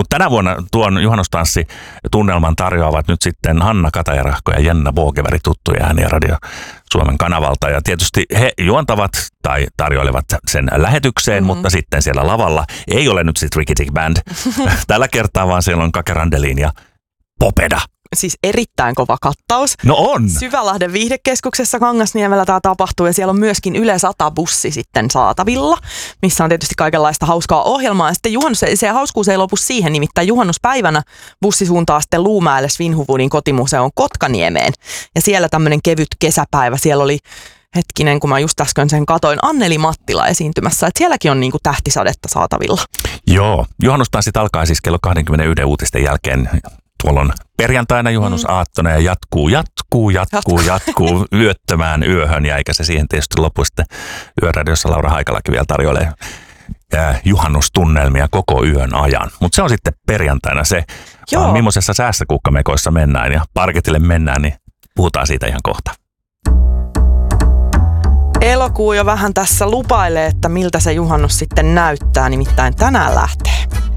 Mutta tänä vuonna tuon juhannustanssitunnelman tarjoavat nyt sitten Hanna Katajarahko ja Jenna Bogeväri, tuttuja ääniä Radio Suomen kanavalta. Ja tietysti he juontavat tai tarjoilevat sen lähetykseen, mutta sitten siellä lavalla ei ole nyt sitten Ricky Tick Band tällä kertaa, vaan siellä on Kake Randelin ja Popeda. Siis erittäin kova kattaus. No on! Syvälahden viihdekeskuksessa Kangasniemellä tämä tapahtuu ja siellä on myöskin Yle 100-bussi sitten saatavilla, missä on tietysti kaikenlaista hauskaa ohjelmaa. Ja sitten se hauskuus ei lopu siihen, nimittäin juhannuspäivänä bussi suuntaa sitten Luumäelle Svinhufvudin kotimuseon Kotkaniemeen. Ja siellä tämmöinen kevyt kesäpäivä, siellä oli hetkinen, kun mä just äsken sen katoin, Anneli Mattila esiintymässä, että sielläkin on niinku tähtisadetta saatavilla. Joo, juhannustanssit alkaa siis kello 21 uutisten jälkeen. Tuolla on perjantaina juhannusaattona ja jatkuu yöttömään yöhön, ja eikä se siihen tietysti lopu sitten. Yöradiossa Laura Haikalakin vielä tarjoilee juhannustunnelmia koko yön ajan. Mutta se on sitten perjantaina se, millaisessa säässä kukkamekoissa mennään ja parketille mennään, niin puhutaan siitä ihan kohta. Elokuu jo vähän tässä lupailee, että miltä se juhannus sitten näyttää, nimittäin tänään lähtee.